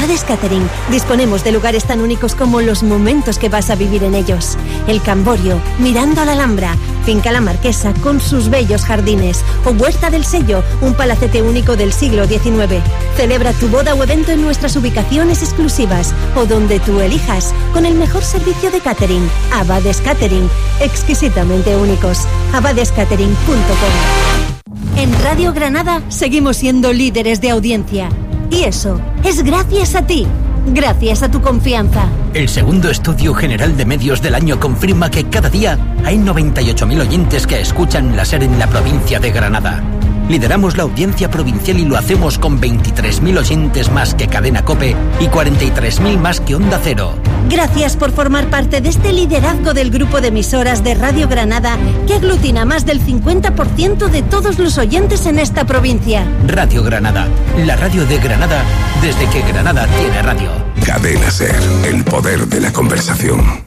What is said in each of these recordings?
Abades Catering disponemos de lugares tan únicos como los momentos que vas a vivir en ellos. El Camborio, mirando a la Alhambra, Finca La Marquesa con sus bellos jardines, o Huerta del Sello, un palacete único del siglo XIX. Celebra tu boda o evento en nuestras ubicaciones exclusivas o donde tú elijas, con el mejor servicio de catering. Abades Catering, exquisitamente únicos. abadescatering.com. En Radio Granada seguimos siendo líderes de audiencia. Y eso es gracias a ti, gracias a tu confianza. El segundo estudio general de medios del año confirma que cada día hay 98.000 oyentes que escuchan la SER en la provincia de Granada. Lideramos la audiencia provincial y lo hacemos con 23.000 oyentes más que Cadena COPE y 43.000 más que Onda Cero. Gracias por formar parte de este liderazgo del grupo de emisoras de Radio Granada que aglutina más del 50% de todos los oyentes en esta provincia. Radio Granada, la radio de Granada desde que Granada tiene radio. Cadena SER, el poder de la conversación.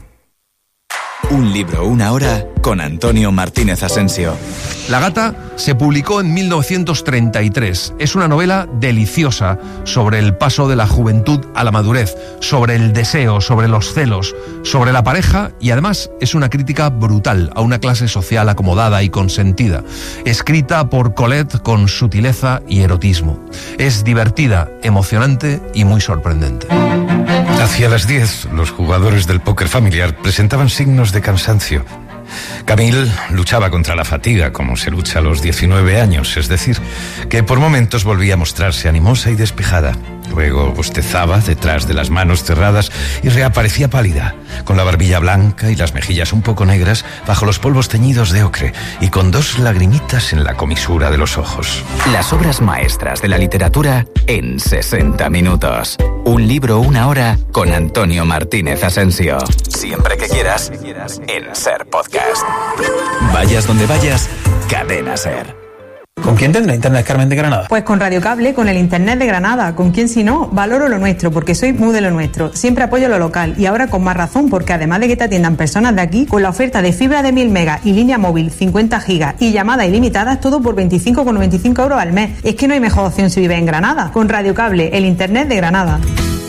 Un libro, una hora, con Antonio Martínez Asensio. La gata se publicó en 1933. Es una novela deliciosa sobre el paso de la juventud a la madurez, sobre el deseo, sobre los celos, sobre la pareja, y además es una crítica brutal a una clase social acomodada y consentida, escrita por Colette con sutileza y erotismo. Es divertida, emocionante y muy sorprendente. Hacia las 10, los jugadores del póker familiar presentaban signos de cansancio. Camille luchaba contra la fatiga, como se lucha a los 19 años, es decir, que por momentos volvía a mostrarse animosa y despejada. Luego bostezaba detrás de las manos cerradas y reaparecía pálida, con la barbilla blanca y las mejillas un poco negras bajo los polvos teñidos de ocre y con 2 lagrimitas en la comisura de los ojos. Las obras maestras de la literatura en 60 minutos. Un libro, una hora, con Antonio Martínez Asensio. Siempre que quieras, en SER Podcast. Vayas donde vayas, Cadena SER. ¿Con quién tendrá internet Carmen de Granada? Pues con Radio Cable, con el internet de Granada. ¿Con quién si no? Valoro lo nuestro, porque soy muy de lo nuestro. Siempre apoyo lo local y ahora con más razón, porque además de que te atiendan personas de aquí, con la oferta de fibra de 1000 megas y línea móvil 50 gigas y llamadas ilimitadas, todo por 25,95 euros al mes. Es que no hay mejor opción si vives en Granada. Con Radio Cable, el internet de Granada.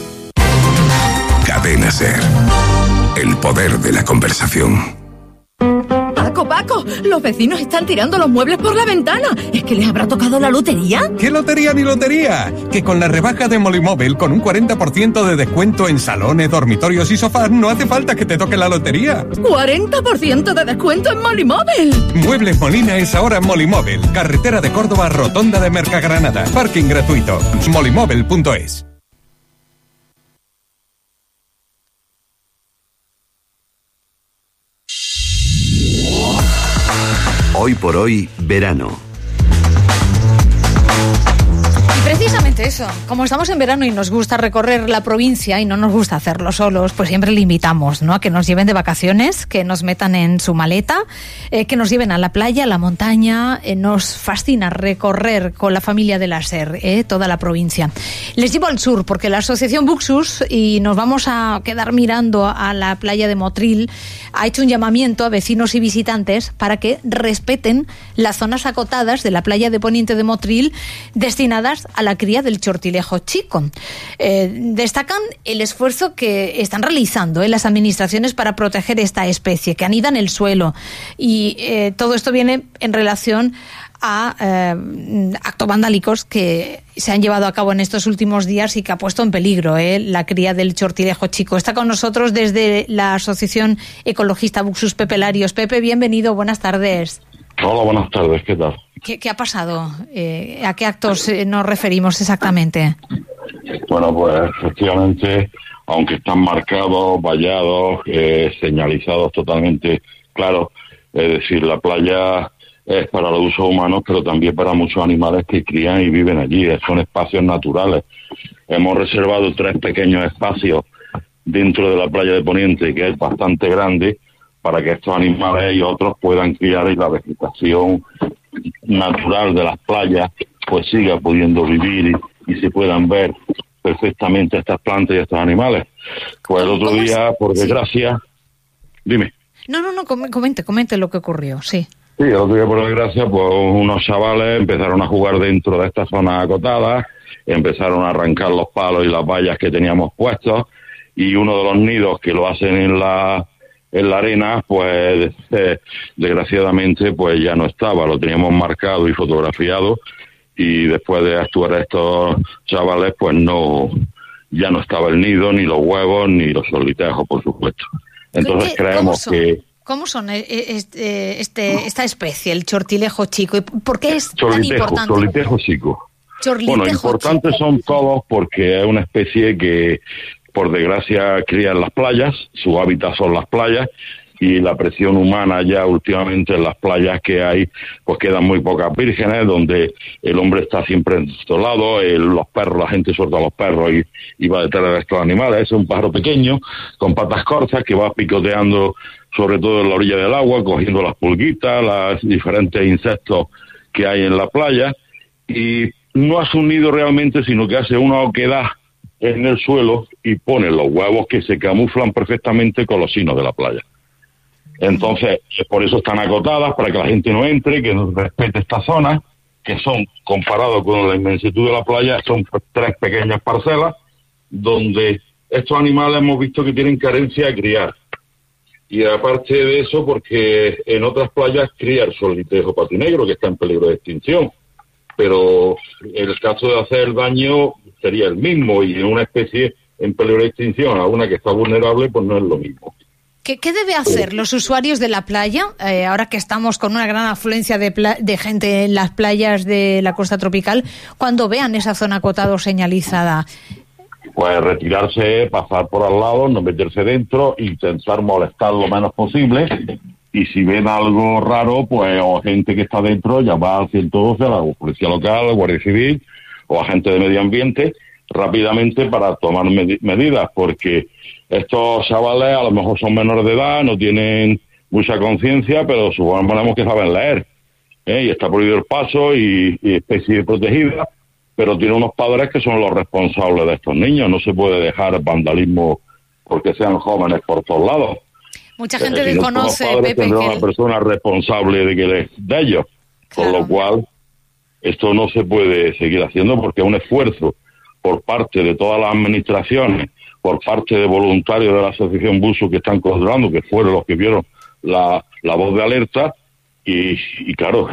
Cadena SER, el poder de la conversación. Paco, los vecinos están tirando los muebles por la ventana. ¿Es que les habrá tocado la lotería? ¿Qué lotería ni lotería? Que con la rebaja de Molimóvil, con un 40% de descuento en salones, dormitorios y sofás, no hace falta que te toque la lotería. ¡40% de descuento en Molimóvil! Muebles Molina es ahora Molimóvil. Carretera de Córdoba, Rotonda de Mercagranada. Parking gratuito. Molimóvil.es. Hoy por hoy, verano. Y precisamente eso, como estamos en verano y nos gusta recorrer la provincia y no nos gusta hacerlo solos, pues siempre le invitamos, ¿no?, a que nos lleven de vacaciones, que nos metan en su maleta, que nos lleven a la playa, a la montaña. Nos fascina recorrer con la familia de la SER toda la provincia. Les llevo al sur porque la asociación Buxus, y nos vamos a quedar mirando a la playa de Motril, ha hecho un llamamiento a vecinos y visitantes para que respeten las zonas acotadas de la playa de Poniente de Motril destinadas a la cría del chortilejo chico. Destacan el esfuerzo que están realizando las administraciones para proteger esta especie, que anida en el suelo, y todo esto viene en relación a actos vandálicos que se han llevado a cabo en estos últimos días y que ha puesto en peligro la cría del chortilejo chico. Está con nosotros desde la Asociación Ecologista Buxus Pepe Larios. Pepe, bienvenido, buenas tardes. Hola, buenas tardes, ¿qué tal? ¿Qué ha pasado? ¿A qué actos nos referimos exactamente? Bueno, pues efectivamente, aunque están marcados, vallados, señalizados totalmente claros, es decir, la playa es para los usos humanos, pero también para muchos animales que crían y viven allí. Son espacios naturales. Hemos reservado 3 pequeños espacios dentro de la playa de Poniente, que es bastante grande, para que estos animales y otros puedan criar y la vegetación natural de las playas pues siga pudiendo vivir y se puedan ver perfectamente estas plantas y estos animales. Pues el otro día, por desgracia... Sí. Dime. No, comente lo que ocurrió, sí. Sí, el otro día, por desgracia, pues unos chavales empezaron a jugar dentro de estas zonas acotadas, empezaron a arrancar los palos y las vallas que teníamos puestos, y uno de los nidos que lo hacen en la arena, pues desgraciadamente pues ya no estaba, lo teníamos marcado y fotografiado, y después de actuar a estos chavales, pues ya no estaba el nido, ni los huevos, ni los sorlitejos, por supuesto. Entonces creemos que... ¿Cómo son esta especie, el chortilejo chico? ¿Y por qué es tan importante? Chorlitejo chico. Bueno, importantes son todos porque es una especie que, por desgracia, cría en las playas, su hábitat son las playas, y la presión humana ya últimamente en las playas que hay, pues quedan muy pocas vírgenes, donde el hombre está siempre en estos lados, los perros, la gente suelta a los perros y va detrás de estos animales. Es un pájaro pequeño, con patas cortas, que va picoteando sobre todo en la orilla del agua, cogiendo las pulguitas, los diferentes insectos que hay en la playa, y no hace un nido realmente, sino que hace una oquedad en el suelo y pone los huevos que se camuflan perfectamente con los sinos de la playa. Entonces, por eso están acotadas, para que la gente no entre, que no respete esta zona, que son, comparado con la inmensitud de la playa, son 3 pequeñas parcelas, donde estos animales hemos visto que tienen carencia a criar. Y aparte de eso, porque en otras playas cría el sorlitejo patinegro, que está en peligro de extinción. Pero el caso de hacer el daño sería el mismo, y en una especie en peligro de extinción, a una que está vulnerable, pues no es lo mismo. ¿Qué debe hacer los usuarios de la playa, ahora que estamos con una gran afluencia de gente en las playas de la costa tropical, cuando vean esa zona acotada o señalizada? Pues retirarse, pasar por al lado, no meterse dentro, intentar molestar lo menos posible, y si ven algo raro, pues o gente que está dentro, llamar al 112, a la policía local, Guardia Civil o agente de medio ambiente, rápidamente para tomar medidas, porque estos chavales a lo mejor son menores de edad, no tienen mucha conciencia, pero suponemos que saben leer, y está prohibido el paso y especie protegida, pero tiene unos padres que son los responsables de estos niños. No se puede dejar vandalismo porque sean jóvenes por todos lados. Mucha gente desconoce, Pepe, que una persona responsable de ellos, claro. Con lo cual esto no se puede seguir haciendo, porque es un esfuerzo por parte de todas las administraciones, por parte de voluntarios de la Asociación Buzo que están controlando, que fueron los que vieron la voz de alerta, y claro,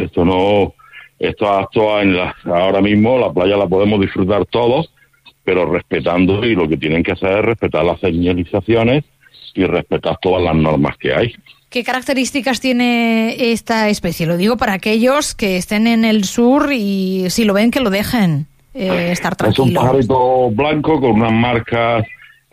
ahora mismo la playa la podemos disfrutar todos, pero respetando, y lo que tienen que hacer es respetar las señalizaciones y respetar todas las normas que hay. ¿Qué características tiene esta especie? Lo digo para aquellos que estén en el sur y si lo ven, que lo dejen estar tranquilos. Es un pajarito blanco con unas marcas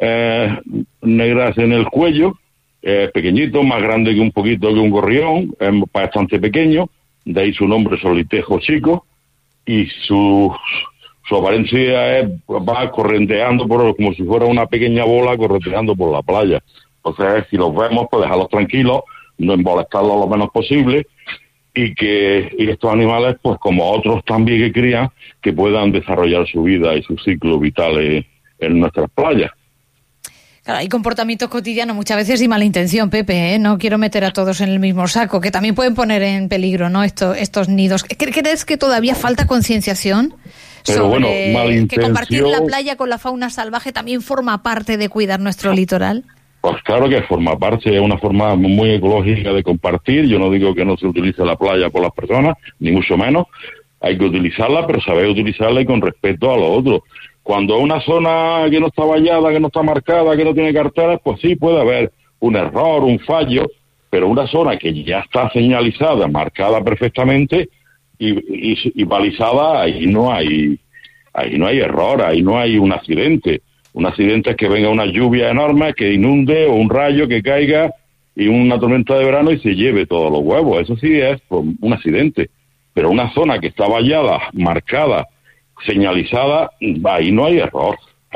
negras en el cuello, pequeñito, más grande que un poquito que un gorrión, es bastante pequeño, de ahí su nombre, sorlitejo chico, y su apariencia va correnteando como si fuera una pequeña bola correnteando por la playa. Entonces, si los vemos, pues dejarlos tranquilos, no molestarlos lo menos posible, y estos animales, pues como otros también que crían, que puedan desarrollar su vida y su ciclo vital en nuestras playas. Claro, hay comportamientos cotidianos muchas veces y mala intención, Pepe, no quiero meter a todos en el mismo saco, que también pueden poner en peligro, ¿no?, estos nidos. ¿Crees que todavía falta concienciación sobre que compartir la playa con la fauna salvaje también forma parte de cuidar nuestro litoral? Pues claro que forma parte, es una forma muy ecológica de compartir. Yo no digo que no se utilice la playa por las personas, ni mucho menos. Hay que utilizarla, pero saber utilizarla y con respeto a los otros. Cuando es una zona que no está vallada, que no está marcada, que no tiene carteles, pues sí puede haber un error, un fallo, pero una zona que ya está señalizada, marcada perfectamente y balizada, ahí no hay error, ahí no hay un accidente. Un accidente es que venga una lluvia enorme, que inunde, o un rayo que caiga, y una tormenta de verano y se lleve todos los huevos. Eso sí es un accidente. Pero una zona que está vallada, marcada, señalizada, ahí no hay error.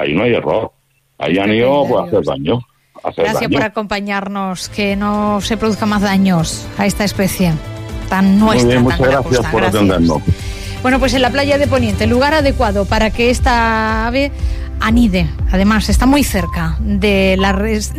Ahí han ido pues, a hacer daño. Gracias por acompañarnos, que no se produzcan más daños a esta especie tan nuestra. Muy bien, muchas gracias por atendernos. Bueno, pues en la playa de Poniente, lugar adecuado para que esta ave anide. Además, está muy cerca de la